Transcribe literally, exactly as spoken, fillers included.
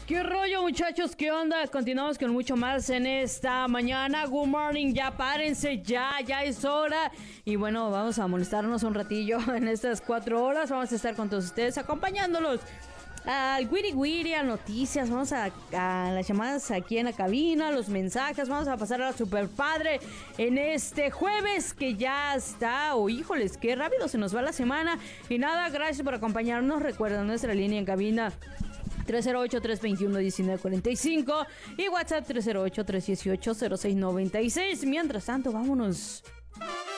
¿Qué rollo, muchachos? ¿Qué onda? Continuamos con mucho más en esta mañana. Good morning, ya párense, ya, ya es hora. Y bueno, vamos a molestarnos un ratillo en estas cuatro horas. Vamos a estar con todos ustedes acompañándolos al Wiri Wiri, a noticias, vamos a, a las llamadas aquí en la cabina, los mensajes, vamos a pasar a la super padre en este jueves que ya está, oh híjoles, qué rápido se nos va la semana. Y nada, gracias por acompañarnos, recuerda nuestra línea en cabina tres cero ocho, tres dos uno, uno nueve cuatro cinco y WhatsApp tres cero ocho, tres uno ocho, cero seis nueve seis. Mientras tanto, vámonos.